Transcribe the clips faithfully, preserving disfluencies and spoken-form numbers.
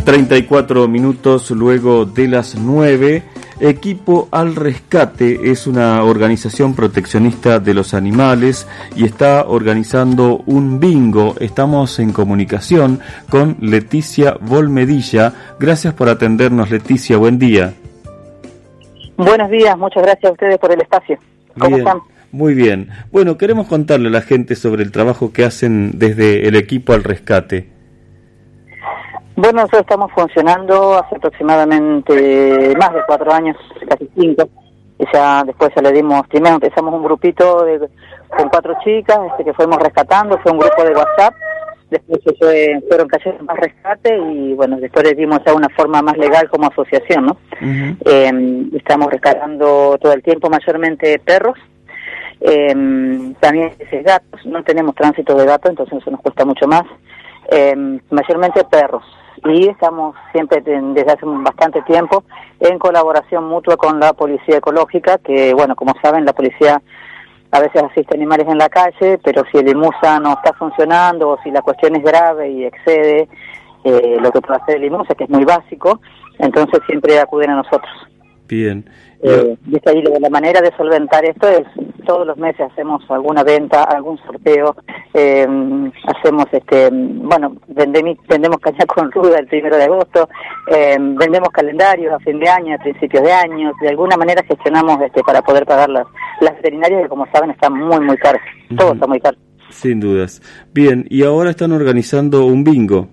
treinta y cuatro minutos luego de las nueve. Equipo al Rescate es una organización proteccionista de los animales y está organizando un bingo. Estamos en comunicación con Leticia Volmedilla. Gracias por atendernos, Leticia. Buen día. Buenos días, muchas gracias a ustedes por el espacio. ¿Cómo Bien, están? Muy bien. Bueno, queremos contarle a la gente sobre el trabajo que hacen desde el Equipo al Rescate. Bueno, nosotros estamos funcionando hace aproximadamente más de cuatro años, casi cinco. Y ya después ya le dimos, primero empezamos un grupito de, con cuatro chicas este, que fuimos rescatando, fue un grupo de WhatsApp. Después se fue, fueron cayendo más rescate y bueno, después le dimos ya una forma más legal como asociación, ¿no? Uh-huh. Eh, estamos rescatando todo el tiempo, mayormente perros. Eh, también gatos, no tenemos tránsito de gatos, entonces eso nos cuesta mucho más. Eh, mayormente perros. Y estamos siempre desde hace bastante tiempo en colaboración mutua con la Policía Ecológica, que bueno, como saben, la policía a veces asiste a animales en la calle, pero si el IMUSA no está funcionando o si la cuestión es grave y excede eh, lo que puede hacer el IMUSA, que es muy básico, entonces siempre acuden a nosotros. Bien. Eh, desde ahí la manera de solventar esto es todos los meses hacemos alguna venta, algún sorteo, eh, hacemos este, bueno, vendemos, vendemos caña con ruda el primero de agosto, eh, vendemos calendarios a fin de año, a principios de año, de alguna manera gestionamos este para poder pagar las, las veterinarias que como saben están muy muy caras, todo uh-huh. está muy caro. Sin dudas. Bien, y ahora están organizando un bingo.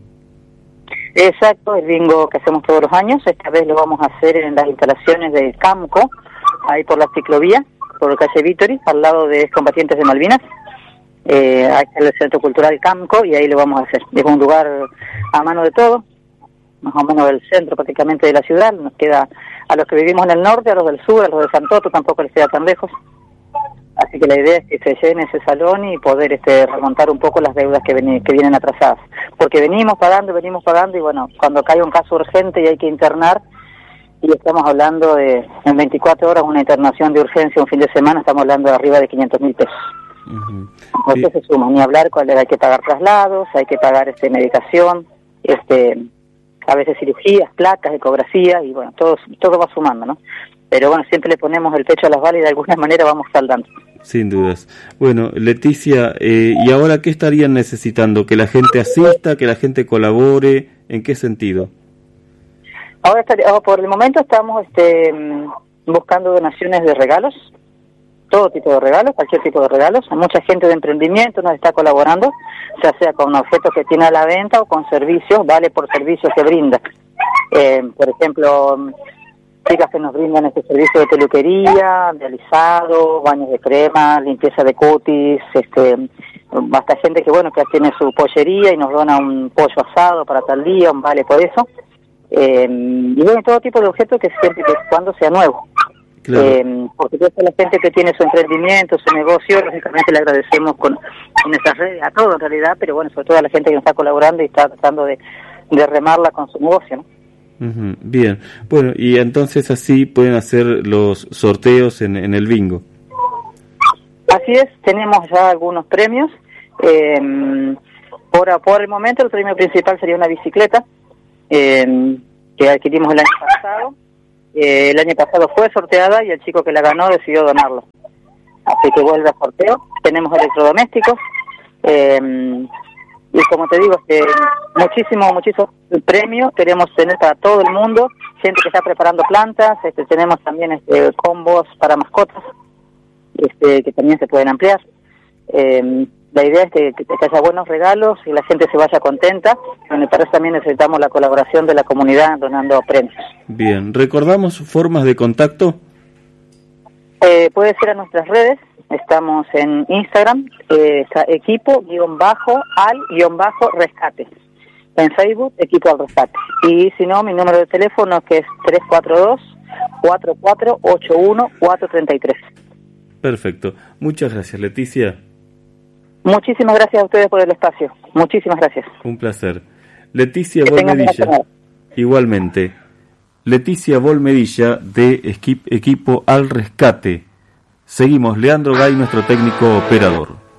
Exacto, el bingo que hacemos todos los años, esta vez lo vamos a hacer en las instalaciones del Camco, ahí por la ciclovía, por calle Vítori, al lado de Excombatientes de Malvinas, eh, ahí está el Centro Cultural Camco y ahí lo vamos a hacer. Es un lugar a mano de todo, más o menos del centro prácticamente de la ciudad, nos queda a los que vivimos en el norte, a los del sur, a los de Santoto, tampoco les queda tan lejos. Así que la idea es que se llene ese salón y poder este, remontar un poco las deudas que, ven, que vienen atrasadas. Porque venimos pagando, venimos pagando y bueno, cuando cae un caso urgente y hay que internar, y estamos hablando de en veinticuatro horas una internación de urgencia un fin de semana, estamos hablando de arriba de quinientos mil pesos. Uh-huh. Entonces sí. Se suma, ni hablar, hay que pagar traslados, hay que pagar este medicación, este a veces cirugías, placas, ecografía y bueno, todo, todo va sumando, ¿no? Pero bueno, siempre le ponemos el pecho a las balas y de alguna manera vamos saldando. Sin dudas. Bueno, Leticia, eh, ¿y ahora qué estarían necesitando? ¿Que la gente asista, que la gente colabore? ¿En qué sentido? Ahora, estaría, por el momento estamos este, buscando donaciones de regalos, todo tipo de regalos, cualquier tipo de regalos. Mucha gente de emprendimiento nos está colaborando, ya sea con objetos que tiene a la venta o con servicios, vale por servicios que brinda. Eh, por ejemplo, chicas que nos brindan este servicio de peluquería, de alisado, baños de crema, limpieza de cutis, este, hasta gente que bueno que tiene su pollería y nos dona un pollo asado para tal día, un vale por eso. Eh, y bueno, todo tipo de objetos que siempre que cuando sea nuevo. Claro. Eh, porque toda la gente que tiene su emprendimiento, su negocio, lógicamente le agradecemos con, con estas redes, a todos en realidad, pero bueno, sobre todo a la gente que nos está colaborando y está tratando de, de remarla con su negocio, ¿no? Uh-huh. Bien, bueno, y entonces así pueden hacer los sorteos en, en el bingo. Así es, tenemos ya algunos premios. Eh, por, por el momento el premio principal sería una bicicleta eh, que adquirimos el año pasado. Eh, el año pasado fue sorteada y el chico que la ganó decidió donarla. Así que vuelve a sorteo. Tenemos electrodomésticos. Eh, y como te digo, este, muchísimo, muchísimo premio queremos tener para todo el mundo, gente que está preparando plantas, este, tenemos también este, combos para mascotas, este, que también se pueden ampliar. Eh, la idea es que, que, que haya buenos regalos y la gente se vaya contenta, pero para eso también necesitamos la colaboración de la comunidad donando premios. Bien, ¿recordamos formas de contacto? Eh, puede ser a nuestras redes. Estamos en Instagram, eh, está equipo-al-rescate. En Facebook, Equipo al Rescate. Y si no, mi número de teléfono que es tres cuatro dos, cuatro cuatro ocho uno, cuatro tres tres. Perfecto. Muchas gracias, Leticia. Muchísimas gracias a ustedes por el espacio. Muchísimas gracias. Un placer. Leticia Volmedilla. Igualmente. Leticia Volmedilla de Equipo al Rescate. Seguimos, Leandro Gay, nuestro técnico operador.